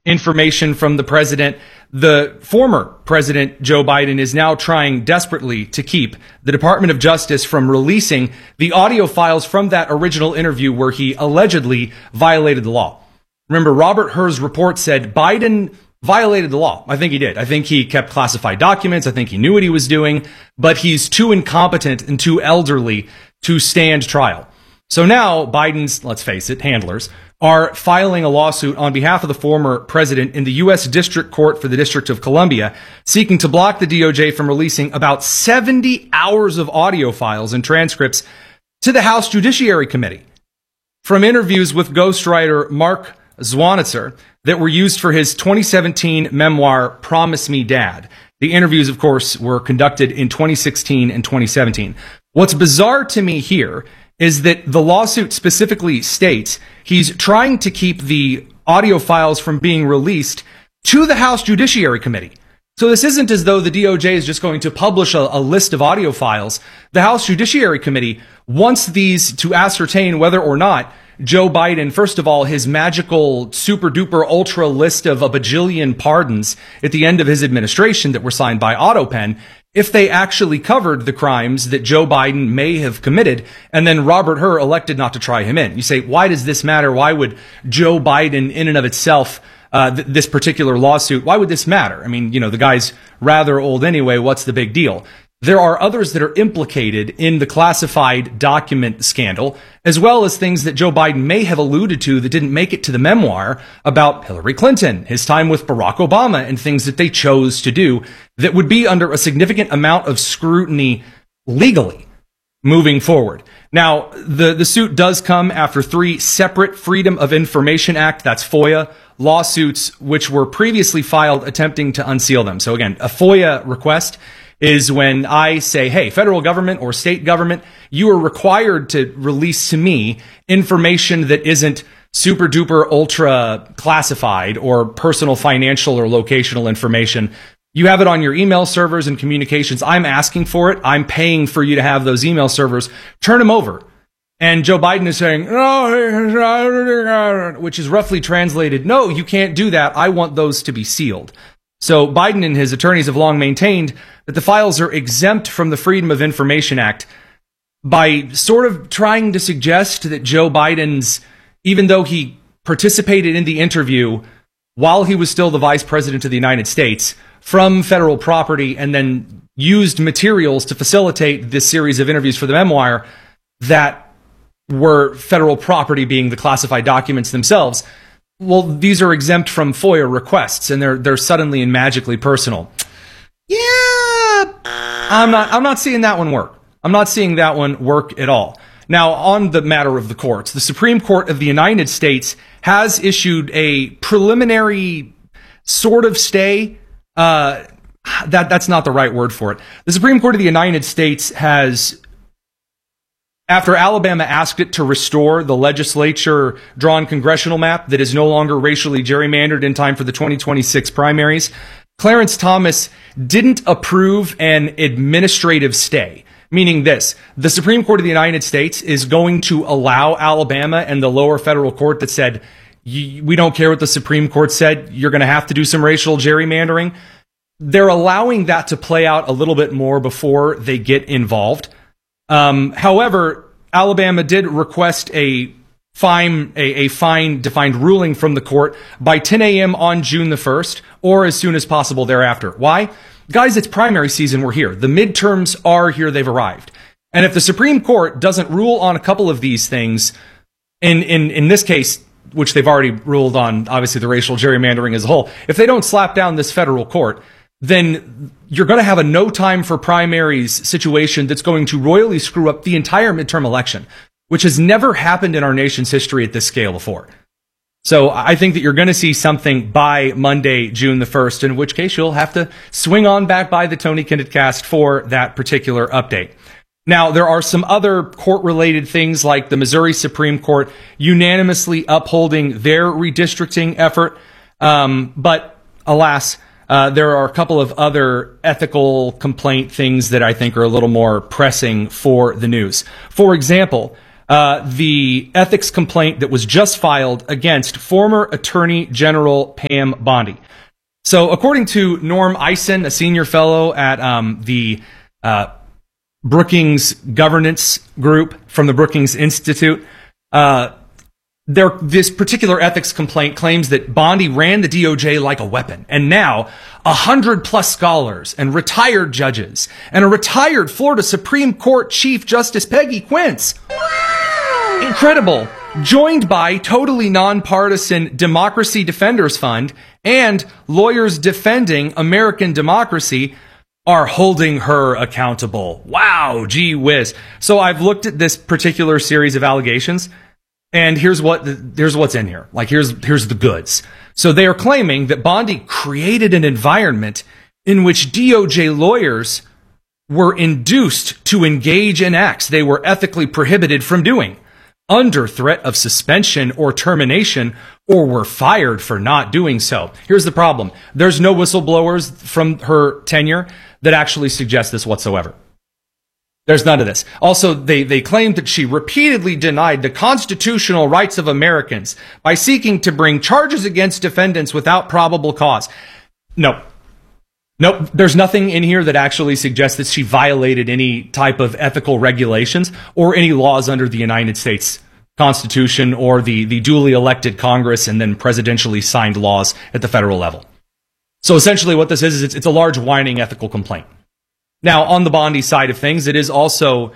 information from the president. The former president, Joe Biden, is now trying desperately to keep the Department of Justice from releasing the audio files from that original interview where he allegedly violated the law. Remember, Robert Hur's report said Biden violated the law. I think he did. I think he kept classified documents. I think he knew what he was doing, but he's too incompetent and too elderly to stand trial. So now Biden's, let's face it, handlers are filing a lawsuit on behalf of the former president in the U.S. District Court for the District of Columbia, seeking to block the DOJ from releasing about 70 hours of audio files and transcripts to the House Judiciary Committee from interviews with ghostwriter Mark Zwanitzer that were used for his 2017 memoir, Promise Me Dad. The interviews, of course, were conducted in 2016 and 2017. What's bizarre to me here is that the lawsuit specifically states he's trying to keep the audio files from being released to the House Judiciary Committee. So this isn't as though the DOJ is just going to publish a list of audio files. The House Judiciary Committee wants these to ascertain whether or not Joe Biden, first of all, his magical super duper ultra list of a bajillion pardons at the end of his administration that were signed by AutoPen, if they actually covered the crimes that Joe Biden may have committed, and then Robert Hur elected not to try him in. You say, why does this matter? Why would Joe Biden in and of itself, this particular lawsuit, why would this matter? I mean, the guy's rather old anyway. What's the big deal? There are others that are implicated in the classified document scandal, as well as things that Joe Biden may have alluded to that didn't make it to the memoir about Hillary Clinton, his time with Barack Obama, and things that they chose to do that would be under a significant amount of scrutiny legally moving forward. Now, the suit does come after 3 separate Freedom of Information Act, that's FOIA, lawsuits which were previously filed attempting to unseal them. So again, a FOIA request is when I say, hey, federal government or state government, you are required to release to me information that isn't super duper ultra classified or personal financial or locational information. You have it on your email servers and communications. I'm asking for it. I'm paying for you to have those email servers. Turn them over. And Joe Biden is saying, no, which is roughly translated, no, you can't do that. I want those to be sealed. So Biden and his attorneys have long maintained that the files are exempt from the Freedom of Information Act by sort of trying to suggest that Joe Biden's, even though he participated in the interview while he was still the vice president of the United States from federal property and then used materials to facilitate this series of interviews for the memoir that were federal property, being the classified documents themselves. Well, these are exempt from FOIA requests, and they're suddenly and magically personal. Yeah, I'm not seeing that one work. I'm not seeing that one work at all. Now, on the matter of the courts, the Supreme Court of the United States has issued a preliminary sort of stay. That's not the right word for it. The Supreme Court of the United States has, after Alabama asked it to restore the legislature-drawn congressional map that is no longer racially gerrymandered in time for the 2026 primaries, Clarence Thomas didn't approve an administrative stay, meaning this: the Supreme Court of the United States is going to allow Alabama and the lower federal court that said, we don't care what the Supreme Court said, you're going to have to do some racial gerrymandering. They're allowing that to play out a little bit more before they get involved. However, Alabama did request a fine-defined ruling from the court by 10 a.m. on June the 1st, or as soon as possible thereafter. Why? Guys, it's primary season. We're here. The midterms are here. They've arrived. And if the Supreme Court doesn't rule on a couple of these things, in this case, which they've already ruled on, obviously the racial gerrymandering as a whole, if they don't slap down this federal court, then you're going to have a no time for primaries situation that's going to royally screw up the entire midterm election, which has never happened in our nation's history at this scale before. So I think that you're going to see something by Monday, June the 1st, in which case you'll have to swing on back by the Tony Kinnett Cast for that particular update. Now, there are some other court-related things like the Missouri Supreme Court unanimously upholding their redistricting effort. But alas, there are a couple of other ethical complaint things that I think are a little more pressing for the news. For example, the ethics complaint that was just filed against former Attorney General Pam Bondi. So according to Norm Eisen, a senior fellow at the Brookings Governance Group from the Brookings Institute, this particular ethics complaint claims that Bondi ran the DOJ like a weapon. And now 100+ scholars and retired judges and a retired Florida Supreme Court Chief Justice Peggy Quince. Wow! Incredible. Joined by totally nonpartisan Democracy Defenders Fund and lawyers defending American democracy are holding her accountable. Wow, gee whiz. So I've looked at this particular series of allegations, and here's what's in here. Like, here's the goods. So they are claiming that Bondi created an environment in which DOJ lawyers were induced to engage in acts they were ethically prohibited from doing, under threat of suspension or termination, or were fired for not doing so. Here's the problem. There's no whistleblowers from her tenure that actually suggest this whatsoever. There's none of this. Also, they claimed that she repeatedly denied the constitutional rights of Americans by seeking to bring charges against defendants without probable cause. Nope. There's nothing in here that actually suggests that she violated any type of ethical regulations or any laws under the United States Constitution or the duly elected Congress and then presidentially signed laws at the federal level. So essentially what this is it's a large whining ethical complaint. Now, on the Bondi side of things, it is also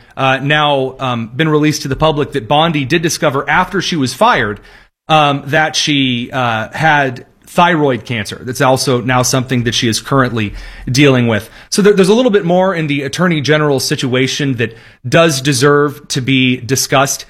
now been released to the public that Bondi did discover after she was fired that she had thyroid cancer. That's also now something that she is currently dealing with. So there's a little bit more in the Attorney General's situation that does deserve to be discussed.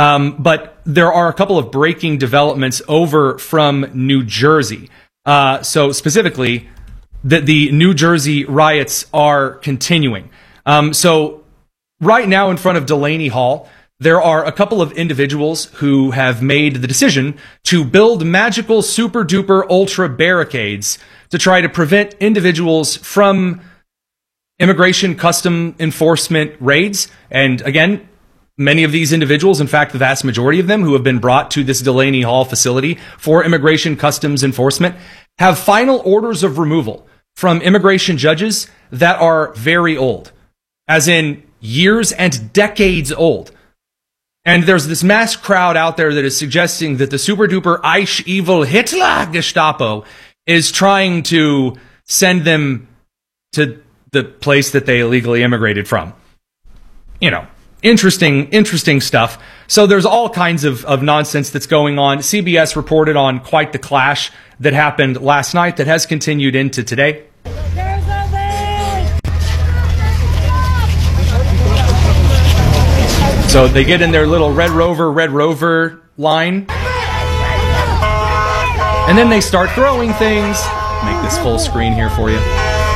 But there are a couple of breaking developments over from New Jersey. So specifically, the New Jersey riots are continuing. So right now in front of Delaney Hall, there are a couple of individuals who have made the decision to build magical super duper ultra barricades to try to prevent individuals from immigration custom enforcement raids. And again, many of these individuals, in fact, the vast majority of them who have been brought to this Delaney Hall facility for immigration customs enforcement have final orders of removal from immigration judges that are very old, as in years and decades old. And there's this mass crowd out there that is suggesting that the super duper Eich evil Hitler Gestapo is trying to send them to the place that they illegally immigrated from. You know, interesting stuff. So there's all kinds of nonsense that's going on. CBS reported on quite the clash that happened last night that has continued into today. So they get in their little Red Rover line. And then they start throwing things. Make this full screen here for you.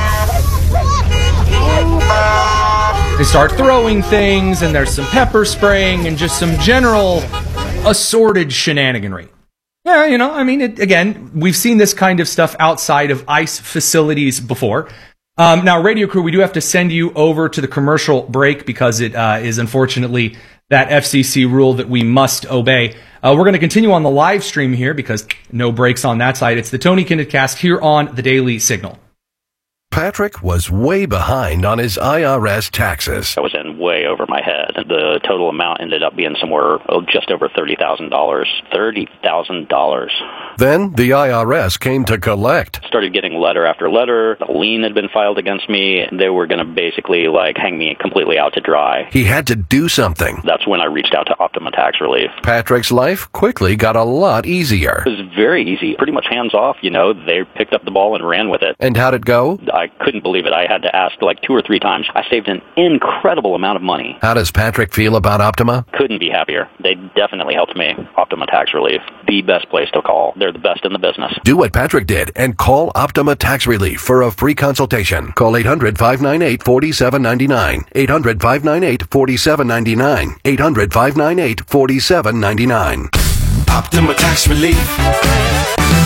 They start throwing things, and there's some pepper spraying and just some general assorted shenaniganry. Yeah, you know, I mean, again, we've seen this kind of stuff outside of ICE facilities before. Now, Radio Crew, we do have to send you over to the commercial break because it is unfortunately that FCC rule that we must obey. We're going to continue on the live stream here because no breaks on that side. It's the Tony Kinnett Cast here on the Daily Signal. Patrick was way behind on his IRS taxes. I was in way over my head. The total amount ended up being somewhere just over $30,000. $30,000. Then the IRS came to collect. Started getting letter after letter. A lien had been filed against me. They were going to basically hang me completely out to dry. He had to do something. That's when I reached out to Optima Tax Relief. Patrick's life quickly got a lot easier. It was very easy. Pretty much hands off, They picked up the ball and ran with it. And how'd it go? I couldn't believe it. I had to ask 2 or 3 times. I saved an incredible amount of money. How does Patrick feel about Optima? Couldn't be happier. They definitely helped me. Optima Tax Relief. The best place to call. They're the best in the business. Do what Patrick did and call Optima Tax Relief for a free consultation. Call 800-598-4799. 800-598-4799. 800-598-4799. Optima Tax Relief.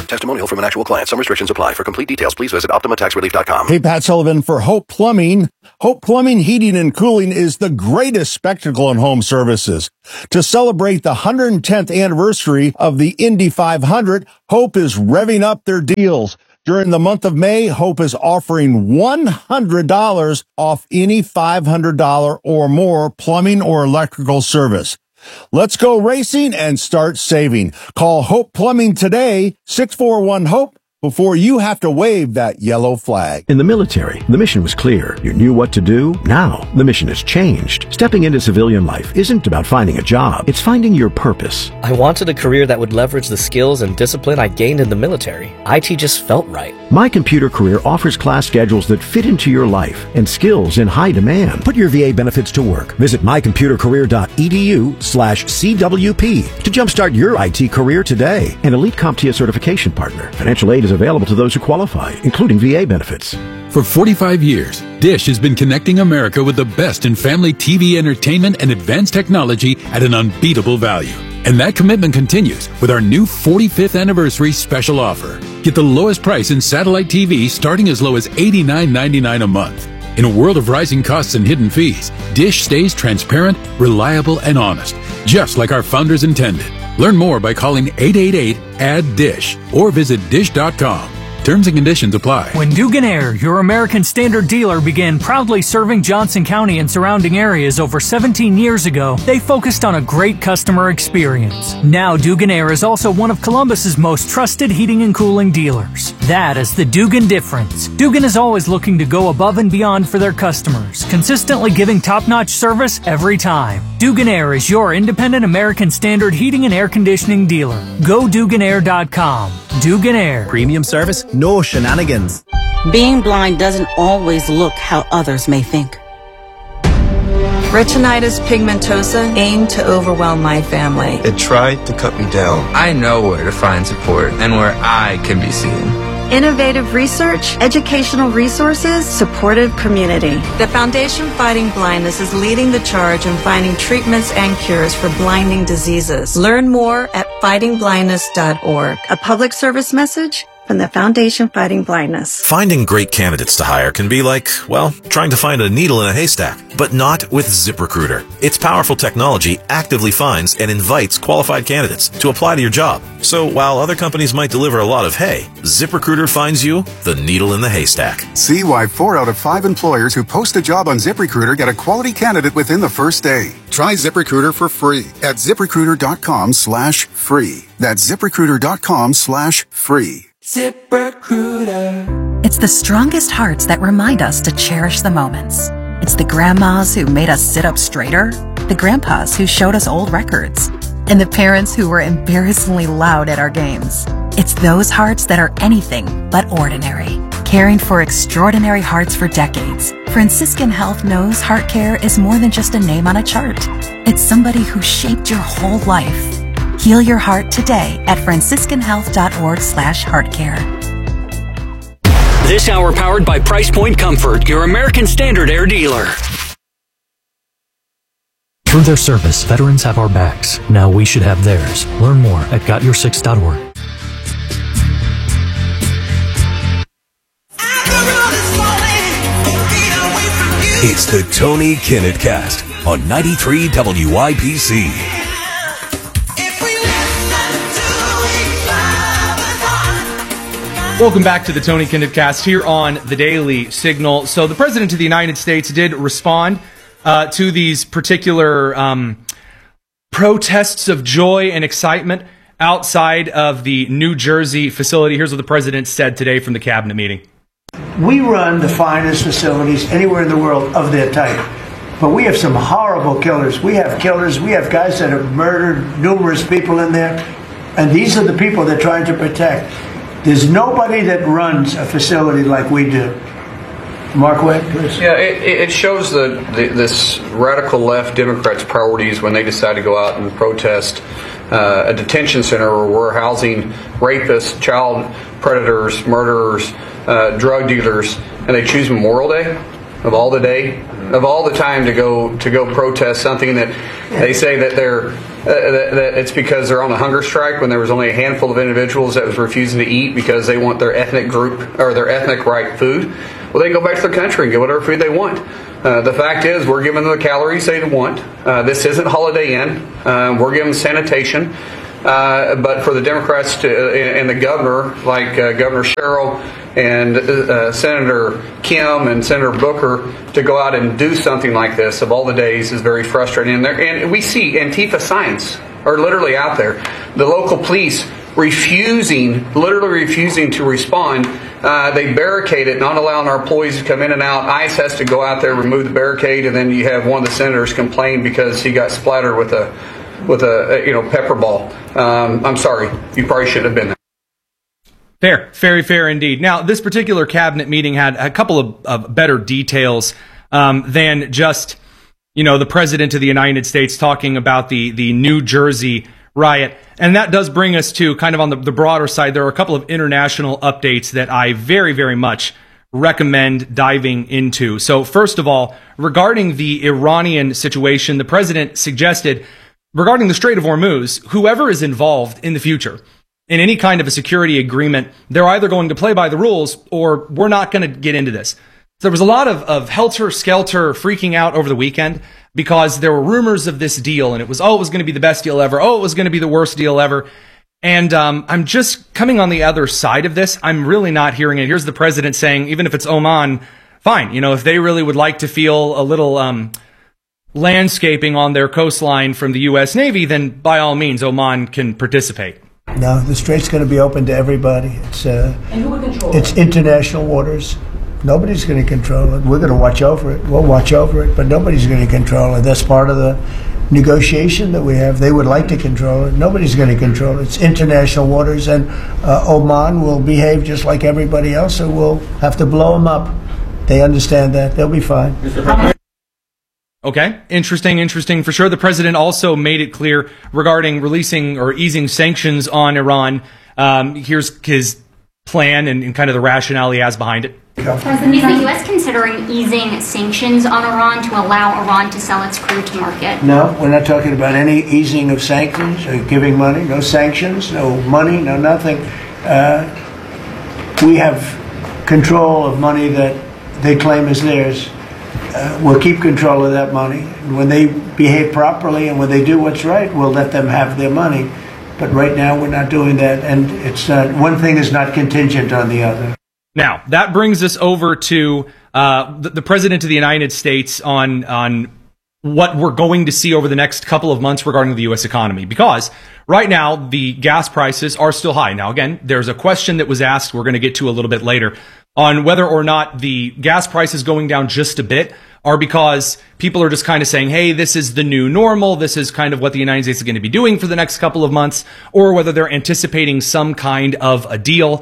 Testimonial from an actual client. Some restrictions apply. For complete details, please visit OptimaTaxRelief.com. Hey, Pat Sullivan for Hope Plumbing. Hope Plumbing, Heating, and Cooling is the greatest spectacle in home services. To celebrate the 110th anniversary of the Indy 500, Hope is revving up their deals. During the month of May, Hope is offering $100 off any $500 or more plumbing or electrical service. Let's go racing and start saving. Call Hope Plumbing today, 641-HOPE, before you have to wave that yellow flag. In the military, the mission was clear. You knew what to do. Now, the mission has changed. Stepping into civilian life isn't about finding a job. It's finding your purpose. I wanted a career that would leverage the skills and discipline I gained in the military. IT just felt right. My Computer Career offers class schedules that fit into your life and skills in high demand. Put your VA benefits to work. Visit mycomputercareer.edu/CWP to jumpstart your IT career today. An elite CompTIA certification partner. Financial aid is available to those who qualify, including VA benefits. For 45 years, Dish has been connecting America with the best in family TV entertainment and advanced technology at an unbeatable value. And that commitment continues with our new 45th anniversary special offer. Get the lowest price in satellite TV starting as low as $89.99 a month. In a world of rising costs and hidden fees, Dish stays transparent, reliable, and honest, just like our founders intended. Learn more by calling 888-ADD-DISH or visit dish.com. Terms and conditions apply. When Dugan Air, your American Standard dealer, began proudly serving Johnson County and surrounding areas over 17 years ago, they focused on a great customer experience. Now Dugan Air is also one of Columbus's most trusted heating and cooling dealers. That is the Dugan difference. Dugan is always looking to go above and beyond for their customers, consistently giving top-notch service every time. Dugan Air is your independent American Standard heating and air conditioning dealer. Go DuganAir.com. Dugan Air. Premium service, no shenanigans. Being blind doesn't always look how others may think. Retinitis pigmentosa aimed to overwhelm my family. It tried to cut me down. I know where to find support and where I can be seen. Innovative research, educational resources, supportive community. The Foundation Fighting Blindness is leading the charge in finding treatments and cures for blinding diseases. Learn more at fightingblindness.org. A public service message from the Foundation Fighting Blindness. Finding great candidates to hire can be like, well, trying to find a needle in a haystack, but not with ZipRecruiter. Its powerful technology actively finds and invites qualified candidates to apply to your job. So while other companies might deliver a lot of hay, ZipRecruiter finds you the needle in the haystack. See why 4 out of 5 employers who post a job on ZipRecruiter get a quality candidate within the first day. Try ZipRecruiter for free at ZipRecruiter.com/free. That's ZipRecruiter.com/free. ZipRecruiter. It's the strongest hearts that remind us to cherish the moments. It's the grandmas who made us sit up straighter, the grandpas who showed us old records, and the parents who were embarrassingly loud at our games. It's those hearts that are anything but ordinary, caring for extraordinary hearts for decades. Franciscan Health knows heart care is more than just a name on a chart. It's somebody who shaped your whole life. Heal your heart today at franciscanhealth.org/heartcare. This hour powered by Price Point Comfort, your American Standard Air dealer. Through their service, veterans have our backs. Now we should have theirs. Learn more at GotYour6.org. It's the Tony Kinnett Cast on 93 WIPC. Welcome back to the Tony Kinnett Cast here on the Daily Signal. So the President of the United States did respond to these particular protests of joy and excitement outside of the New Jersey facility. Here's what the President said today from the cabinet meeting. We run the finest facilities anywhere in the world of their type. But we have some horrible killers. We have killers. We have guys that have murdered numerous people in there. And these are the people they're trying to protect. There's nobody that runs a facility like we do. Mark Webb, please. Yeah, it shows this radical left Democrats' priorities when they decide to go out and protest a detention center where we're housing rapists, child predators, murderers, drug dealers, and they choose Memorial Day. of all the time to go protest something that they say that that it's because they're on a hunger strike, when there was only a handful of individuals that was refusing to eat because they want their ethnic group or their ethnic right food. Well, they go back to their country and get whatever food they want. The fact is, we're giving them the calories they want. This isn't Holiday Inn. We're giving sanitation. But for the Democrats and the governor, like Governor Sherrill and Senator Kim and Senator Booker, to go out and do something like this of all the days is very frustrating. And we see Antifa signs are literally out there. The local police literally refusing to respond. They barricade it, not allowing our employees to come in and out. ICE has to go out there, remove the barricade, and then you have one of the senators complain because he got splattered with a pepper ball. I'm sorry, you probably shouldn't have been there. Fair, very fair indeed. Now, this particular cabinet meeting had a couple of better details than just, the President of the United States talking about the New Jersey riot. And that does bring us to kind of on the broader side. There are a couple of international updates that I very, very much recommend diving into. So first of all, regarding the Iranian situation, the president suggested regarding the Strait of Hormuz, whoever is involved in the future in any kind of a security agreement, they're either going to play by the rules or we're not going to get into this. So there was a lot of helter-skelter freaking out over the weekend because there were rumors of this deal, and it was going to be the best deal ever. It was going to be the worst deal ever. And I'm just coming on the other side of this. I'm really not hearing it. Here's the president saying, even if it's Oman, fine. If they really would like to feel a little landscaping on their coastline from the U.S. Navy, then by all means, Oman can participate. No, the strait's going to be open to everybody. And who would control it? It's international waters. Nobody's going to control it. We're going to watch over it. We'll watch over it, but nobody's going to control it. That's part of the negotiation that we have. They would like to control it. Nobody's going to control it. It's international waters, and Oman will behave just like everybody else, so we'll have to blow them up. They understand that. They'll be fine. Okay, interesting for sure. The president also made it clear regarding releasing or easing sanctions on Iran. Here's his plan and kind of the rationale he has behind it. President, is the U.S. considering easing sanctions on Iran to allow Iran to sell its crude to market? No, we're not talking about any easing of sanctions or giving money. No sanctions, no money, no nothing. We have control of money that they claim is theirs. We'll keep control of that money. When they behave properly and when they do what's right, we'll let them have their money. But right now, we're not doing that, and it's not, one thing is not contingent on the other. Now, that brings us over to the President of the United States on what we're going to see over the next couple of months regarding the U.S. economy. Because right now, the gas prices are still high. Now, again, there's a question that was asked we're going to get to a little bit later on whether or not the gas prices going down just a bit are because people are just kind of saying, hey, this is the new normal. This is kind of what the United States is going to be doing for the next couple of months, or whether they're anticipating some kind of a deal.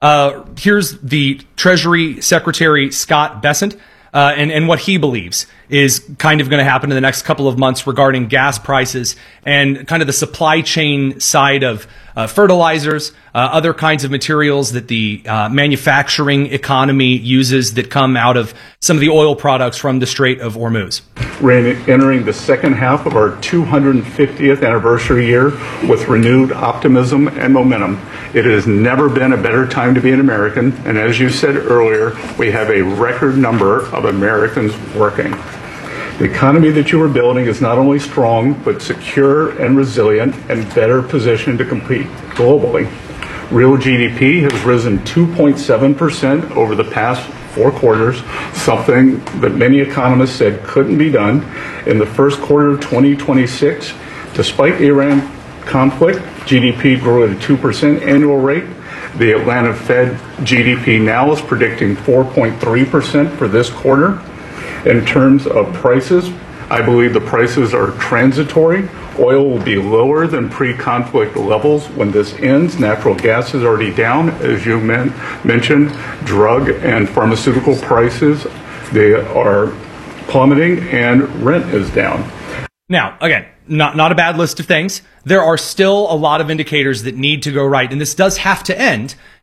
Here's the Treasury Secretary Scott Bessent and what he believes is kind of going to happen in the next couple of months regarding gas prices and kind of the supply chain side of fertilizers, other kinds of materials that the manufacturing economy uses that come out of some of the oil products from the Strait of Hormuz. We're entering the second half of our 250th anniversary year with renewed optimism and momentum. It has never been a better time to be an American, and as you said earlier, we have a record number of Americans working. The economy that you are building is not only strong, but secure and resilient and better positioned to compete globally. Real GDP has risen 2.7% over the past 4 quarters, something that many economists said couldn't be done. In the first quarter of 2026, despite the Iran conflict, GDP grew at a 2% annual rate. The Atlanta Fed GDP now is predicting 4.3% for this quarter. In terms of prices, I believe the prices are transitory. Oil will be lower than pre-conflict levels when this ends. Natural gas is already down, as you mentioned. Drug and pharmaceutical prices, they are plummeting, and rent is down. Now, again, not a bad list of things. There are still a lot of indicators that need to go right, and this does have to end.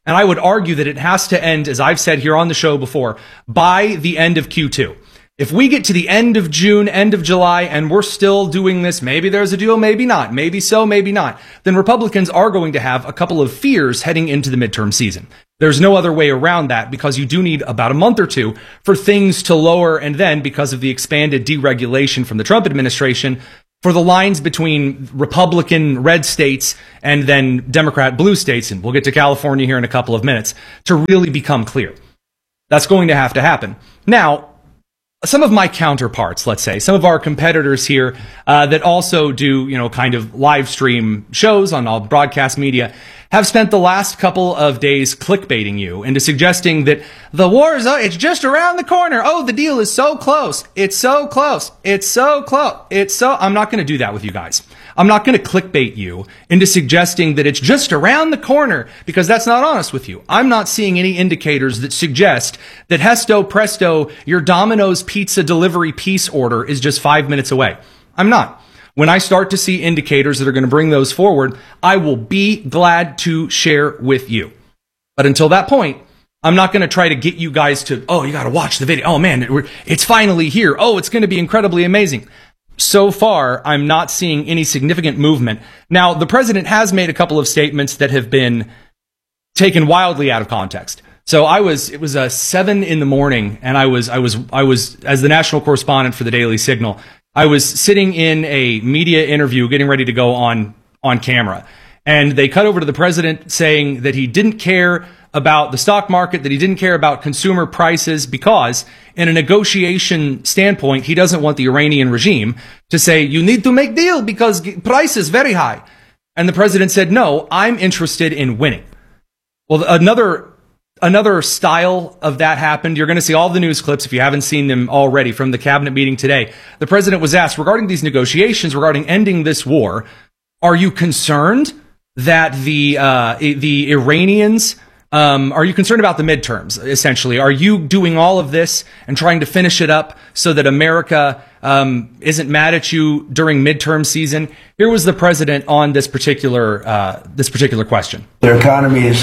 And I would argue that it has to end, as I've said here on the show before, by the end of Q2. If we get to the end of June, end of July, and we're still doing this, maybe there's a deal, maybe not, maybe so, maybe not, then Republicans are going to have a couple of fears heading into the midterm season. There's no other way around that, because you do need about a month or two for things to lower, and then, because of the expanded deregulation from the Trump administration, for the lines between Republican red states and then Democrat blue states, and we'll get to California here in a couple of minutes, to really become clear. That's going to have to happen. Now, some of my counterparts, let's say, some of our competitors here that also do, kind of live stream shows on all broadcast media, have spent the last couple of days clickbaiting you into suggesting that the war is, it's just around the corner. Oh, the deal is so close. It's so close. It's so close. I'm not going to do that with you guys. I'm not going to clickbait you into suggesting that it's just around the corner, because that's not honest with you. I'm not seeing any indicators that suggest that hesto presto, your Domino's pizza delivery peace order is just 5 minutes away. I'm not. When I start to see indicators that are going to bring those forward, I will be glad to share with you. But until that point, I'm not going to try to get you guys to, oh, you got to watch the video. Oh, man, it's finally here. Oh, it's going to be incredibly amazing. So far, I'm not seeing any significant movement. Now, the president has made a couple of statements that have been taken wildly out of context. So it was 7 in the morning, and I was as the national correspondent for the Daily Signal, I was sitting in a media interview getting ready to go on camera. And they cut over to the president saying that he didn't care about the stock market, that he didn't care about consumer prices, because in a negotiation standpoint, he doesn't want the Iranian regime to say, you need to make deal because price is very high. And the president said, no, I'm interested in winning. Well, another style of that happened. You're going to see all the news clips, if you haven't seen them already, from the cabinet meeting today. The president was asked regarding these negotiations, regarding ending this war, are you concerned that the Iranians, are you concerned about the midterms, essentially? Are you doing all of this and trying to finish it up so that America isn't mad at you during midterm season? Here was the president on this particular question. Their economy is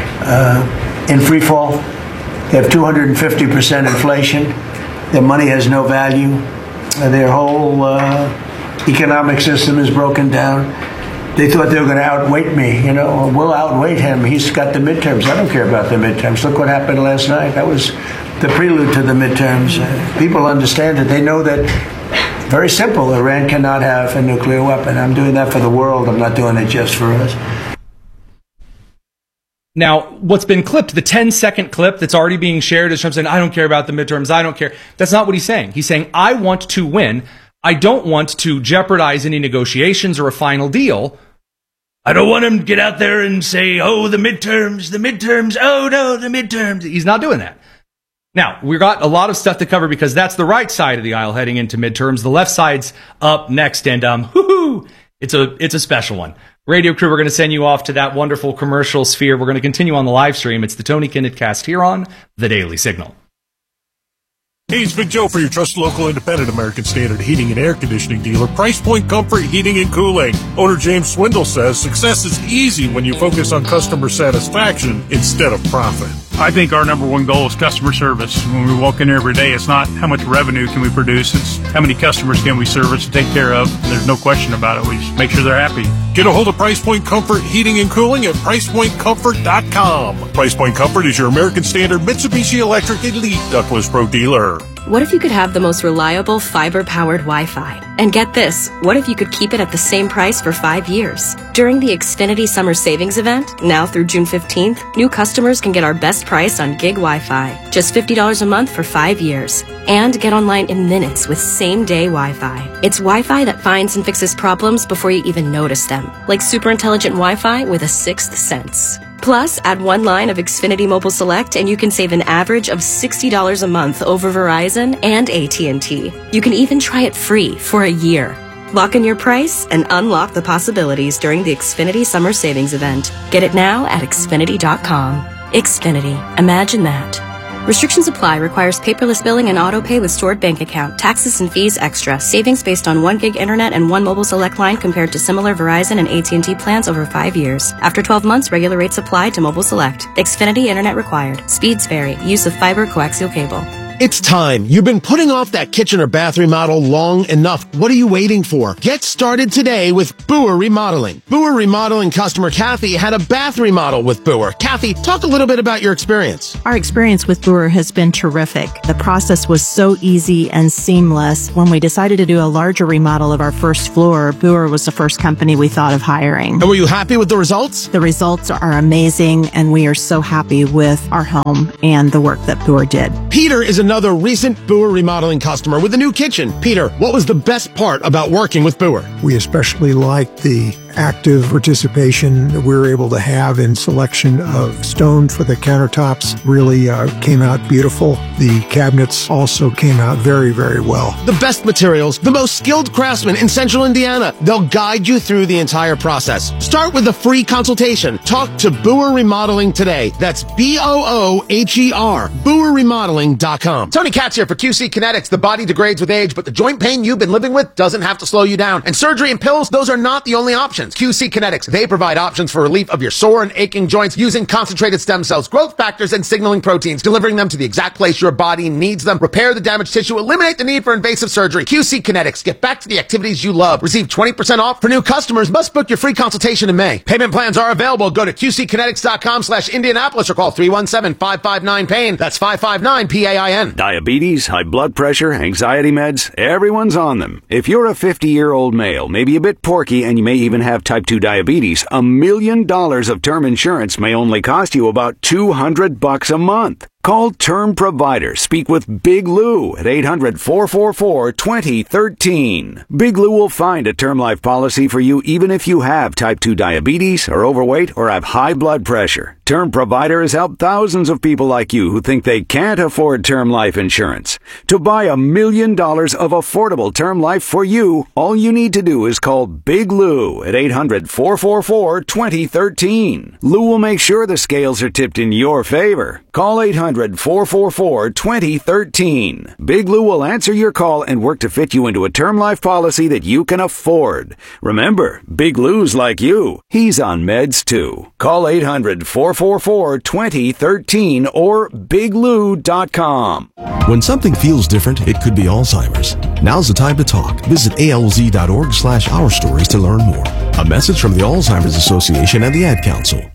in free fall. They have 250% inflation. Their money has no value. Their whole economic system is broken down. They thought they were going to outweight me. We'll outweight him. He's got the midterms. I don't care about the midterms. Look what happened last night. That was the prelude to the midterms. People understand it. They know that, very simple, Iran cannot have a nuclear weapon. I'm doing that for the world. I'm not doing it just for us. Now, what's been clipped, the 10-second clip that's already being shared, is Trump saying, I don't care about the midterms, I don't care. That's not what he's saying. He's saying, I want to win. I don't want to jeopardize any negotiations or a final deal. I don't want him to get out there and say, oh, the midterms, oh no, the midterms. He's not doing that. Now, we've got a lot of stuff to cover, because that's the right side of the aisle heading into midterms. The left side's up next, and it's a special one. Radio crew, we're going to send you off to that wonderful commercial sphere. We're going to continue on the live stream. It's the Tony Kinnett Cast here on The Daily Signal. Hey, it's Big Joe for your trusted local independent American Standard heating and air conditioning dealer, Price Point Comfort Heating and Cooling. Owner James Swindle says success is easy when you focus on customer satisfaction instead of profit. I think our number one goal is customer service. When we walk in here every day, it's not how much revenue can we produce, it's how many customers can we service and take care of. There's no question about it. We just make sure they're happy. Get a hold of Price Point Comfort Heating and Cooling at PricePointComfort.com. Price Point Comfort is your American Standard Mitsubishi Electric Elite Ductless Pro dealer. What if you could have the most reliable fiber-powered Wi-Fi? And get this, what if you could keep it at the same price for 5 years? During the Xfinity Summer Savings Event, now through June 15th, new customers can get our best price on gig Wi-Fi, just $50 a month for 5 years. And get online in minutes with same-day Wi-Fi. It's Wi-Fi that finds and fixes problems before you even notice them, like super intelligent Wi-Fi with a sixth sense. Plus, add one line of Xfinity Mobile Select and you can save an average of $60 a month over Verizon and AT&T. You can even try it free for a year. Lock in your price and unlock the possibilities during the Xfinity Summer Savings Event. Get it now at Xfinity.com. Xfinity. Imagine that. Restrictions apply. Requires paperless billing and auto pay with stored bank account. Taxes and fees extra. Savings based on 1 gig internet and 1 mobile select line compared to similar Verizon and AT&T plans over 5 years. After 12 months, regular rates apply to mobile select. Xfinity internet required. Speeds vary. Use of fiber coaxial cable. It's time. You've been putting off that kitchen or bath remodel long enough. What are you waiting for? Get started today with Boer Remodeling. Boer Remodeling customer Kathy had a bath remodel with Boer. Kathy, talk a little bit about your experience. Our experience with Boer has been terrific. The process was so easy and seamless. When we decided to do a larger remodel of our first floor, Boer was the first company we thought of hiring. And were you happy with the results? The results are amazing, and we are so happy with our home and the work that Boer did. Peter is another recent Boer Remodeling customer with a new kitchen. Peter, what was the best part about working with Boer? We especially liked the active participation that we were able to have in selection of stone for the countertops. Really came out beautiful. The cabinets also came out very, very well. The best materials, the most skilled craftsmen in Central Indiana. They'll guide you through the entire process. Start with a free consultation. Talk to Boer Remodeling today. That's BOOHER, BoerRemodeling.com. Tony Katz here for QC Kinetics. The body degrades with age, but the joint pain you've been living with doesn't have to slow you down. And surgery and pills, those are not the only options. QC Kinetics, they provide options for relief of your sore and aching joints using concentrated stem cells, growth factors, and signaling proteins, delivering them to the exact place your body needs them, repair the damaged tissue, eliminate the need for invasive surgery. QC Kinetics, get back to the activities you love. Receive 20% off for new customers. Must book your free consultation in May. Payment plans are available. Go to QCkinetics.com/Indianapolis or call 317-559-PAIN. That's 559-PAIN. Diabetes, high blood pressure, anxiety meds, everyone's on them. If you're a 50-year-old male, maybe a bit porky, and you may even have type 2 diabetes, $1 million of term insurance may only cost you about $200 a month. Call Term Provider. Speak with Big Lou at 800-444-2013. Big Lou will find a term life policy for you even if you have type 2 diabetes, are overweight, or have high blood pressure. Term Provider has helped thousands of people like you who think they can't afford term life insurance. To buy $1 million of affordable term life for you, all you need to do is call Big Lou at 800-444-2013. Lou will make sure the scales are tipped in your favor. Call 800-444-2013. Big Lou will answer your call and work to fit you into a term life policy that you can afford. Remember, Big Lou's like you. He's on meds too. Call 800-444-2013 or biglou.com. When something feels different, it could be Alzheimer's. Now's the time to talk. Visit alz.org/ourstories to learn more. A message from the Alzheimer's Association and the Ad Council.